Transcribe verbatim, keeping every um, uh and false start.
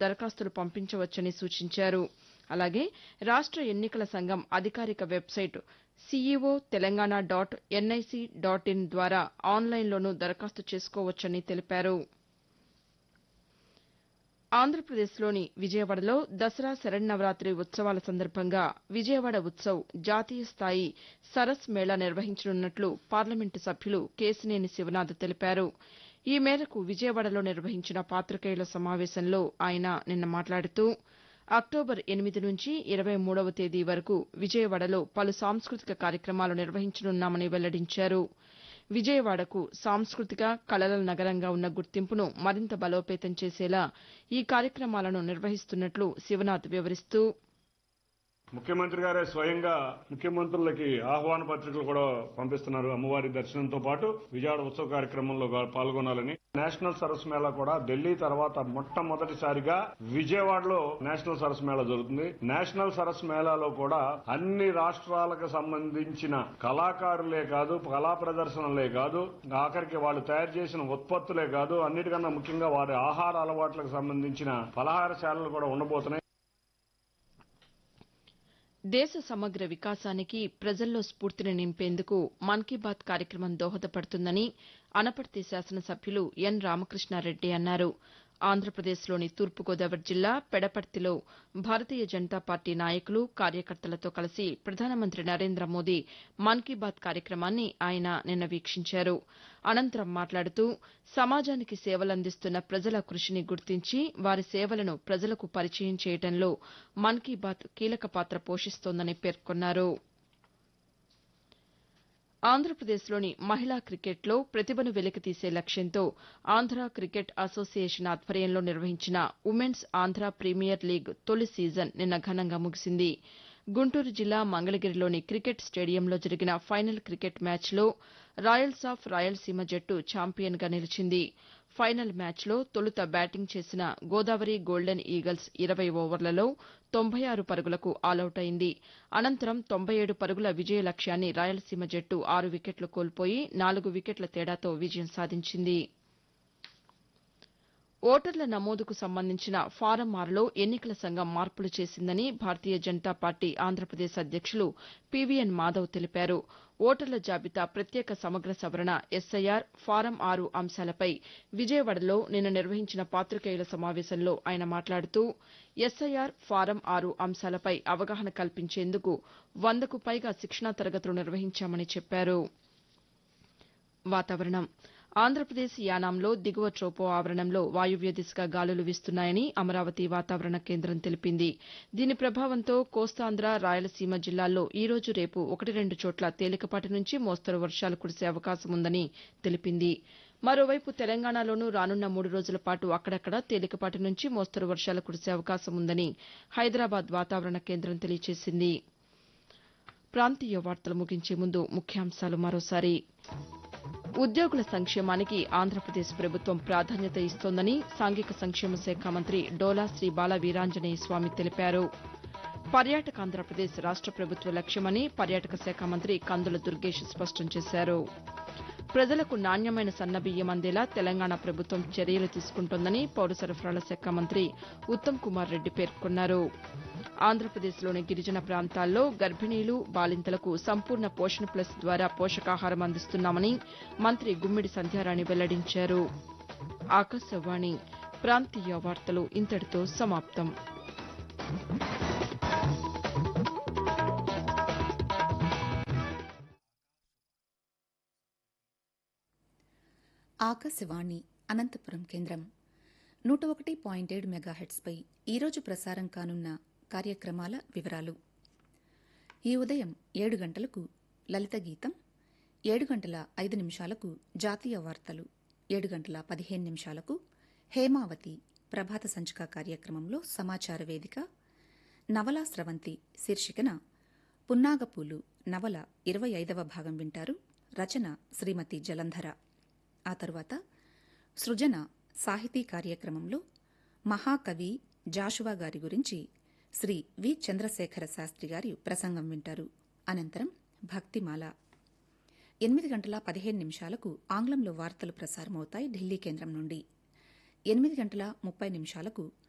దరఖాస్తులు పంపించవచ్చని సూచించారు. అలాగే రాష్ట ఎన్నికల సంఘం అధికారిక website CEO Telangana dot NIC dot in ద్వారా ఆన్లైన్లోనూ దరఖాస్తు చేసుకోవచ్చని తెలిపారు. ఆంధ్రప్రదేశ్లోని విజయవాడలో దసరా శరన్నవరాతి ఉత్సవాల సందర్భంగా విజయవాడ ఉత్సవ్ జాతీయ స్థాయి సరస్ మేళా నిర్వహించనున్నట్లు పార్లమెంటు సభ్యులు కేశినేని శివనాథ్ తెలిపారు. ఈ మేరకు విజయవాడలో నిర్వహించిన పాతికేయుల సమావేశంలో ఆయన నిన్న మాట్లాడుతూ అక్టోబర్ ఎనిమిది నుంచి ఇరవై మూడవ తేదీ వరకు విజయవాడలో పలు సాంస్కృతిక కార్యక్రమాలు నిర్వహించనున్నామని వెల్లడించారు. విజయవాడకు సాంస్కృతిక కళల నగరంగా ఉన్న గుర్తింపును మరింత బలోపేతం చేసేలా ఈ కార్యక్రమాలను నిర్వహిస్తున్నట్లు శివనాథ్ వివరిస్తూ ముఖ్యమంత్రి గారే స్వయంగా ముఖ్యమంత్రులకి ఆహ్వాన పత్రికలు కూడా పంపిస్తున్నారు. అమ్మవారి దర్శనంతో పాటు విజయవాడ ఉత్సవ కార్యక్రమంలో పాల్గొనాలని. నేషనల్ సరస్ మేళా కూడా ఢిల్లీ తర్వాత మొట్టమొదటిసారిగా విజయవాడలో నేషనల్ సరస్ మేళా జరుగుతుంది. నేషనల్ సరస్ మేళాలో కూడా అన్ని రాష్ట్రాలకు సంబంధించిన కళాకారులే కాదు, కళా ప్రదర్శనలే కాదు, ఆఖరికి వాళ్ళు తయారు చేసిన ఉత్పత్తులే కాదు, అన్నిటికన్నా ముఖ్యంగా వారి ఆహార అలవాట్లకు సంబంధించిన పలహారశాలలు కూడా ఉండబోతున్నాయి. దేశ సమగ్ర వికాసానికి ప్రజల్లో స్ఫూర్తిని నింపేందుకు మన్ కీ బాత్ కార్యక్రమం దోహదపడుతుందని అనపర్తి శాసనసభ్యులు ఎన్ రామకృష్ణారెడ్డి అన్నారు. ఆంధ్రప్రదేశ్లోని తూర్పుగోదావరి జిల్లా పెడపర్తిలో భారతీయ జనతా పార్టీ నాయకులు, కార్యకర్తలతో కలిసి ప్రధానమంత్రి నరేంద్ర మోదీ మన్ కీ బాత్ కార్యక్రమాన్ని ఆయన నిన్న వీక్షించారు. అనంతరం మాట్లాడుతూ సమాజానికి సేవలందిస్తున్న ప్రజల కృషిని గుర్తించి వారి సేవలను ప్రజలకు పరిచయం చేయడంలో మన్ కీ బాత్ కీలక పాత్ర పోషిస్తోందని పేర్కొన్నారు. ఆంధ్రప్రదేశ్లోని మహిళా క్రికెట్లో ప్రతిభను వెలికితీసే లక్ష్యంతో ఆంధ్ర క్రికెట్ అసోసియేషన్ ఆధ్వర్యంలో నిర్వహించిన ఉమెన్స్ ఆంధ్ర ప్రీమియర్ లీగ్ తొలి సీజన్ నిన్న ఘనంగా ముగిసింది. గుంటూరు జిల్లా మంగళగిరిలోని క్రికెట్ స్టేడియంలో జరిగిన ఫైనల్ క్రికెట్ మ్యాచ్లో రాయల్స్ ఆఫ్ రాయలసీమ జట్టు ఛాంపియన్గా నిలిచింది. ఫైనల్ మ్యాచ్లో తొలుత బ్యాటింగ్ చేసిన గోదావరి గోల్డెన్ ఈగల్స్ ఇరవై ఓవర్లలో తొంభై ఆరు పరుగులకు ఆలౌటైంది. అనంతరం తొంభై ఏడు పరుగుల విజయ లక్ష్యాన్ని రాయలసీమ జట్టు ఆరు వికెట్లు కోల్పోయి నాలుగు వికెట్ల తేడాతో విజయం సాధించింది. ఓటర్ల నమోదుకు సంబంధించిన ఫారం ఆరులో ఎన్నికల సంఘం మార్పులు చేసిందని భారతీయ జనతా పార్టీ ఆంధ్రప్రదేశ్ అధ్యక్షులు పీవీఎన్ మాధవ్ తెలిపారు. ఓటర్ల జాబితా ప్రత్యేక సమగ్ర సవరణ ఎస్ఐఆర్ ఫారం ఆరు అంశాలపై విజయవాడలో నిన్న నిర్వహించిన పాతికేయుల సమావేశంలో ఆయన మాట్లాడుతూ ఎస్ఐఆర్ ఫారం ఆరు అంశాలపై అవగాహన కల్పించేందుకు వందకు పైగా శిక్షణా తరగతులు నిర్వహించామని చెప్పారు. వాతావరణం ఆంధ్రప్రదేశ్ యానాంలో దిగువ ట్రోపో ఆవరణంలో వాయువ్య దిశగా గాలులు వీస్తున్నాయని అమరావతి వాతావరణ కేంద్రం తెలిపింది. దీని ప్రభావంతో కోస్తాంధ్ర, రాయలసీమ జిల్లాల్లో ఈ రోజు రేపు ఒకటి రెండు చోట్ల తేలికపాటి నుంచి మోస్తరు వర్షాలు కురిసే అవకాశం ఉందని తెలిపింది. మరోవైపు తెలంగాణలోనూ రానున్న మూడు రోజుల పాటు అక్కడక్కడ తేలికపాటి నుంచి మోస్తరు వర్షాలు కురిసే అవకాశం ఉందని హైదరాబాద్ వాతావరణ కేంద్రం తెలియజేసింది. ప్రాంతీయ వార్తలు ముగించే ముందు ముఖ్యాంశాలు మరోసారి. ఉద్యోగుల సంక్షేమానికి ఆంధ్రప్రదేశ్ ప్రభుత్వం ప్రాధాన్యత ఇస్తోందని సాంఘిక సంక్షేమ శాఖ మంత్రి డోలా శ్రీ బాల వీరాంజనేయ స్వామి తెలిపారు. పర్యాటక ఆంధ్రప్రదేశ్ రాష్ట ప్రభుత్వ లక్ష్యమని పర్యాటక శాఖ మంత్రి కందుల దుర్గేష్ స్పష్టం చేశారు. ప్రజలకు నాణ్యమైన సన్నబియ్యం అందేలా తెలంగాణ ప్రభుత్వం చర్యలు తీసుకుంటోందని పౌర సరఫరాల శాఖ మంత్రి ఉత్తమ్ కుమార్ రెడ్డి పేర్కొన్నారు. ఆంధ్రప్రదేశ్లోని గిరిజన ప్రాంతాల్లో గర్భిణీలు, బాలింతలకు సంపూర్ణ పోషణ ప్లస్ ద్వారా పోషకాహారం అందిస్తున్నామని మంత్రి గుమ్మిడి సంధ్యారాణి వెల్లడించారు. ఆకాశవాణి ప్రాంతీయ వార్తలు ఇంతటితో సమాప్తం. ఆకాశవాణి అనంతపురం కేంద్రం నూట ఒకటి పాయింట్ ఏడు మెగాహెట్స్పై ఈరోజు ప్రసారం కానున్న కార్యక్రమాల వివరాలు. ఈ ఉదయం ఏడు గంటలకు లలిత గీతం, ఏడు గంటల ఐదు నిమిషాలకు జాతీయ వార్తలు, ఏడు గంటల పదిహేను నిమిషాలకు హేమావతి ప్రభాత సంచిక కార్యక్రమంలో సమాచార వేదిక, నవలా స్రవంతి శీర్షికన పున్నాగపూలు నవల ఇరవై ఐదవ భాగం వింటారు. రచన శ్రీమతి జలంధర. ఆ తరువాత సృజన సాహితీ కార్యక్రమంలో మహాకవి జాషువా గారి గురించి శ్రీ వి చంద్రశేఖర శాస్త్రి గారి ప్రసంగం వింటారు. అనంతరం భక్తిమాల. ఎనిమిది గంటల పదిహేను నిమిషాలకు ఆంగ్లంలో వార్తలు ప్రసారమవుతాయి ఢిల్లీ కేంద్రం నుండి. ఎనిమిది గంటల ముప్పై నిమిషాలకు